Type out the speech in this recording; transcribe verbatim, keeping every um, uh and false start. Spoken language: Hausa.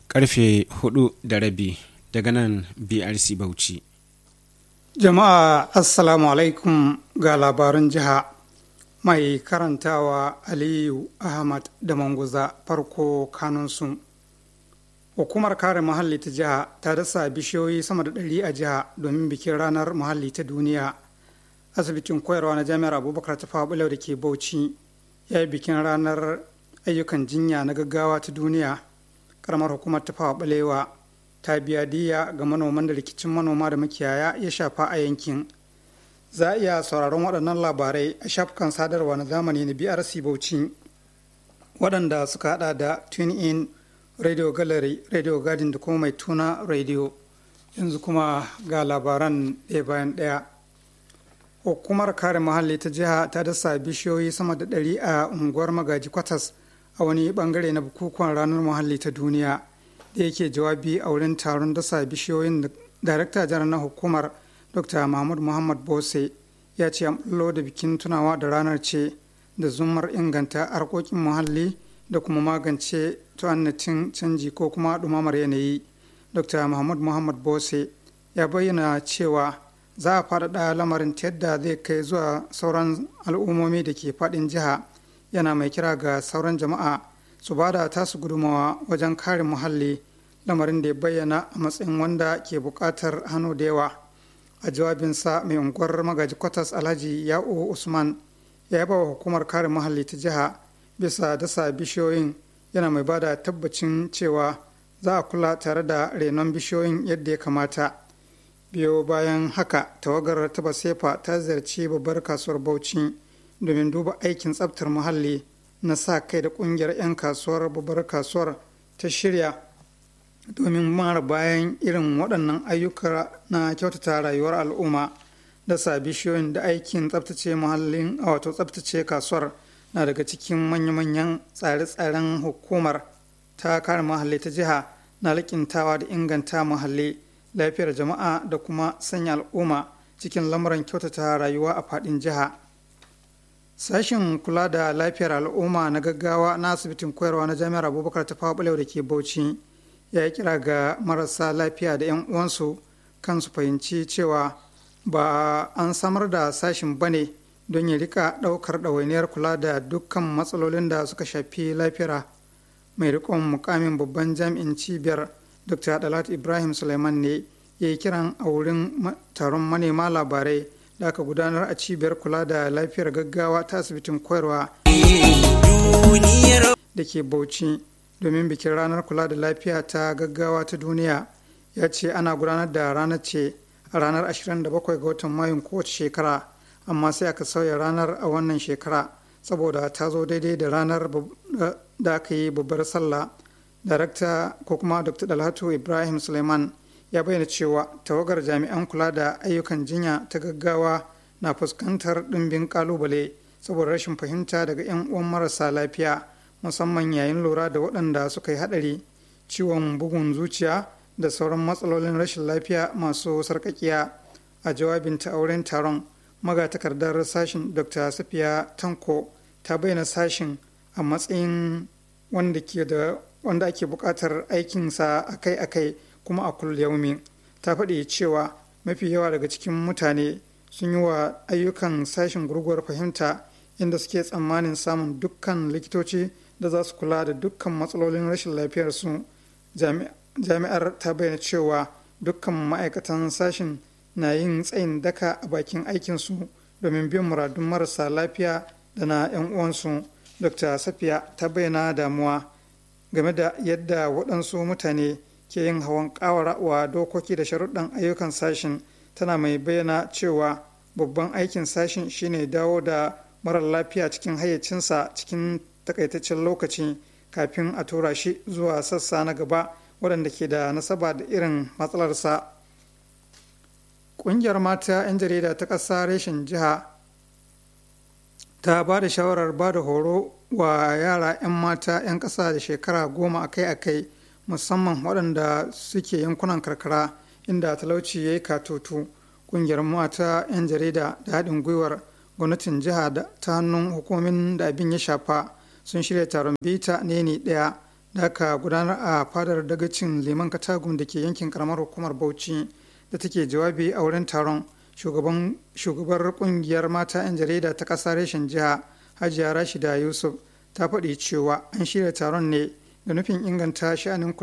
karfe hudu da rabi daga nan B R C Bauchi. Jama'a Assalamu alaikum ga labaran jiha mai karantawa Aliyu Ahmad da Manguza farko kanunsu. Hukumar kare muhalli ta jiha ta dasa bishiyoyi sama da ɗari a jiha domin bikin ranar muhalli ta duniya. Asibitin koyarwa na jami'ar Abubakar ta Fabulau da ke Bauchi ya yi bikin ranar ayyukan jinya na gaggawa ta duniya. Karamar hukumar ta Fabulewa ta biya diya ga manoman da rikicin manoma da makiyaya ya shafa a yankin. Za a iya sauraron waɗannan labarai a shafukan sadarwa na zamani na B R C Bauchi waɗanda suka hada da TuneIn, Radio Gallery, Radio Garden da kuma mai tuna Radio. Yanzu kuma ga labaran ɗaya bayan ɗaya. Hukumar kare muhalli ta jiha ta dasa bishiyoyi sama da ɗari a unguwar Magaji Kwatas a wani bangare na bukukuwan ranar muhalli ta duniya. Da yake jawabi a wurin taron dasa bishiyoyin da darakta janar na hukumar Dr. Mahmud Muhammad Bose ya ce an bullo da bikin tunawa da ranar ce da zumar inganta harkokin muhalli da kuma magance tu'annatin canji ko kuma ɗumamar yanayi. Dr. Mahmud Muhammad Bose ya bayyana cewa za a faɗaɗa lamarin ta yadda zai kai zuwa sauran al'ummomi da ke faɗin jiha, yana mai kira ga sauran jama'a su ba da tasu gudumawa wajen kare muhalli, lamarin da ya bayyana a matsayin wanda ke buƙatar hannu da yawa. A jawabinsa mai unguwar Magaji Kwatas Alhaji Ya'u Usman ya yaba wa hukumar kare muhalli ta jiha bisa dasa bishiyoyin, yana mai bada tabbacin cewa za a kula tare da renon bishiyoyin yadda ya kamata. Biyo bayan haka tawagar ta Basefa ta ziyarci babbar kasuwar Bauchi domin duba aikin tsaftar muhalli na sa kai da kungiyar 'yan kasuwar babbar kasuwar ta shirya domin mara bayan irin waɗannan ayyuka na kyautata rayuwar al'umma. Dasa bishiyoyin da aikin tsaftace muhallin a wato tsaftace kasuwar na daga cikin manya-manyan tsare-tsaren hukumar ta kare muhalli ta jiha na likintawa da inganta muhalli, lafiyar jama'a da kuma sanya al'umma cikin lamuran kyautata rayuwa a faɗin jiha. Sashen kula da lafiyar al'umma na gaggawa na asibitin koyarwa na jami'ar Abubakar ta Fabulewa da ke Bauchi ya yi kira ga marasa lafiya da 'yan uwansu kan su fahimci cewa ba an samar da sashin bane don ya rika ɗaukar ɗawainiyar kula da dukkan matsalolin da suka shafi lafiyar. Mai riƙon mukamin babban jami'in cibiyar Dr. Dalat Ibrahim Suleiman ne ya yi kiran a wurin taron manema labarai da aka gudanar a cibiyar kula da lafiyar gaggawa ta asibitin koyarwa da ke Bauchi domin bikin ranar kula da lafiya ta gaggawa ta duniya. Ya ce ana gudanar da ranar ce a ranar ashirin da bakwai ga watan mayun kowace shekara, amma sai aka sauya ranar a wannan shekara saboda ta zo daidai da ranar da aka yi babbar sallah. Darakta ko kuma Dr. Dalhatu Ibrahim Suleiman ya bayyana cewa tawagar jami'an kula da ayyukan jinya ta gaggawa na fuskantar ɗimbin kalubale saboda rashin fahimta daga 'yan uwan marasa lafiya, musamman yayin lura da waɗanda suka yi haɗari, ciwon bugun zuciya da sauran matsalolin rashin lafiya masu sarƙaƙiya. A jawabinta a wurin taron, magatakardar sashin Dr. Safiya Tanko ta bayyana sashin a matsayin wanda ke da wanda ake buƙatar aikinsa akai-akai kuma a kullum. Ta faɗi cewa mafi yawa daga cikin mutane sun yi wa ayyukan sashin gurguwar fahimta, inda suke tsammanin samun dukkan likitoci da za su kula da dukkan matsalolin rashin lafiyarsu. Jami'ar ta bayyana cewa dukkan ma'aikatan sashin na yin tsayin daka a bakin aikinsu domin biyan muradun marasa lafiya da na 'yan uwansu. Dr. Safiya ta bayyana damuwa game da yadda waɗansu mutane ke yin hawan ƙawara wa dokoki da sharuɗan ayyukan sashin, tana mai bayyana cewa babban aikin sashin shine dawo da marar lafiya cikin hayyacinsa cikin takaitaccen lokaci kafin a tura shi zuwa sassa na gaba waɗanda ke da nasaba da irin matsalarsa. Ƙungiyar mata 'yan jarida ta ƙasa reshen jiha ta ba da shawarar ba da horo wa yara 'yan mata 'yan ƙasa da shekara goma akai-akai, musamman waɗanda suke yankunan karkara inda talauci ya yi katutu. Ƙungiyar mata 'yan jarida da haɗin gwiwar gwamnatin jiha ta hannun hukumomin da abin ya shafa sun shirya taron bita ne ɗaya da aka gudanar a fadar dagacin liman katagum da ke yankin karamar hukumar bauchi da take jawabi a wurin taron shugabar kungiyar mata 'yan jarida ta ƙasa reshen jiha hajiya rashida yusuf ta faɗi cewa an shirya taron ne da nufin inganta sha'anin